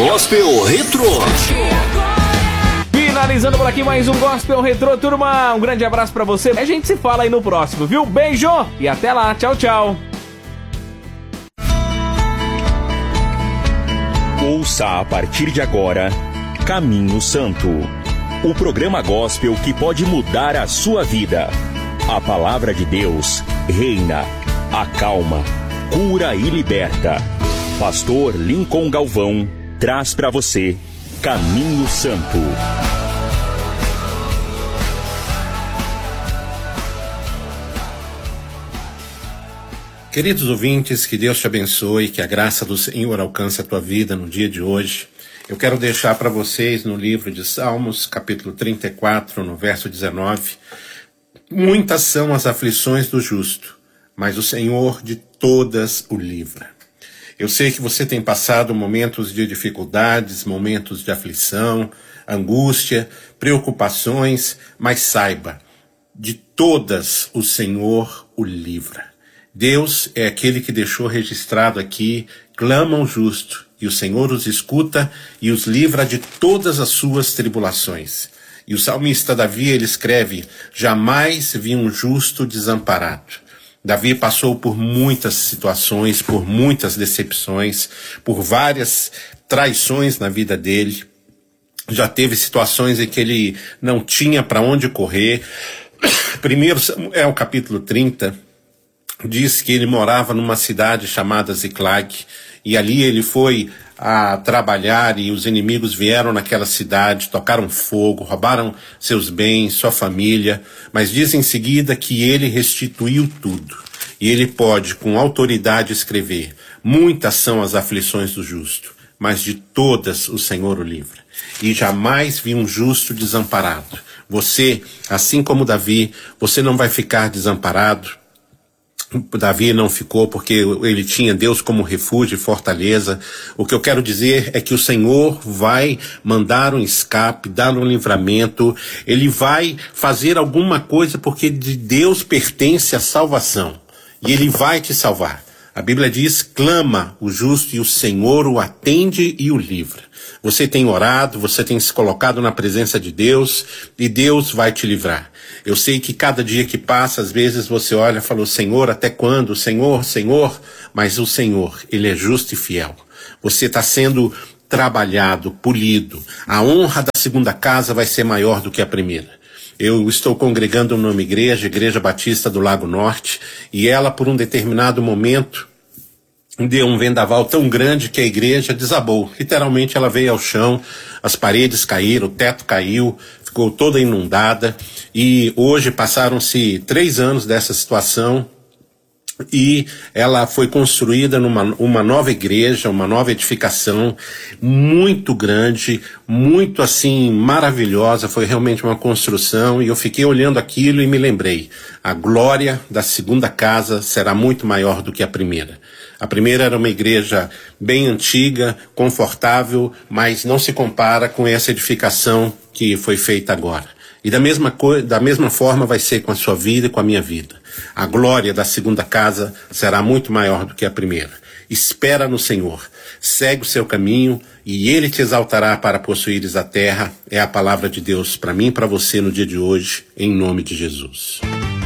Gospel Retro. Finalizando por aqui mais um Gospel Retro, turma. Um grande abraço pra você. A gente se fala aí no próximo, viu? Beijo e até lá. Tchau, tchau. Ouça a partir de agora Caminho Santo, o programa gospel que pode mudar a sua vida. A palavra de Deus reina, acalma, cura e liberta. Pastor Lincoln Galvão traz para você Caminho Santo. Queridos ouvintes, que Deus te abençoe, que a graça do Senhor alcance a tua vida no dia de hoje. Eu quero deixar para vocês no livro de Salmos, capítulo 34, no verso 19. Muitas são as aflições do justo, mas o Senhor de todas o livra. Eu sei que você tem passado momentos de dificuldades, momentos de aflição, angústia, preocupações, mas saiba, de todas o Senhor o livra. Deus é aquele que deixou registrado aqui, clama o justo, e o Senhor os escuta e os livra de todas as suas tribulações. E o salmista Davi, ele escreve, jamais vi um justo desamparado. Davi passou por muitas situações, por muitas decepções, por várias traições na vida dele. Já teve situações em que ele não tinha para onde correr. Primeiro Samuel, capítulo 30, diz que ele morava numa cidade chamada Ziclag, e ali ele foi a trabalhar e os inimigos vieram naquela cidade, tocaram fogo, roubaram seus bens, sua família, mas diz em seguida que ele restituiu tudo. E ele pode com autoridade escrever, muitas são as aflições do justo, mas de todas o Senhor o livra. E jamais vi um justo desamparado. Você, assim como Davi, você não vai ficar desamparado. Davi não ficou porque ele tinha Deus como refúgio e fortaleza. O que eu quero dizer é que o Senhor vai mandar um escape, dar um livramento. Ele vai fazer alguma coisa porque de Deus pertence a salvação. E Ele vai te salvar. A Bíblia diz, clama o justo e o Senhor o atende e o livra. Você tem orado, você tem se colocado na presença de Deus e Deus vai te livrar. Eu sei que cada dia que passa, às vezes você olha e fala, Senhor, até quando? Senhor, Senhor, mas o Senhor, Ele é justo e fiel. Você está sendo trabalhado, polido. A honra da segunda casa vai ser maior do que a primeira. Eu estou congregando numa igreja, Igreja Batista do Lago Norte, e ela, por um determinado momento, deu um vendaval tão grande que a igreja desabou. Literalmente ela veio ao chão, as paredes caíram, o teto caiu, ficou toda inundada, e hoje passaram-se 3 anos dessa situação, e ela foi construída uma nova igreja, uma nova edificação, muito grande, muito assim, maravilhosa, foi realmente uma construção, e eu fiquei olhando aquilo e me lembrei, a glória da segunda casa será muito maior do que a primeira. A primeira era uma igreja bem antiga, confortável, mas não se compara com essa edificação que foi feita agora. E da mesma forma vai ser com a sua vida e com a minha vida. A glória da segunda casa será muito maior do que a primeira. Espera no Senhor, segue o seu caminho e Ele te exaltará para possuires a terra. É a palavra de Deus para mim e para você no dia de hoje, em nome de Jesus.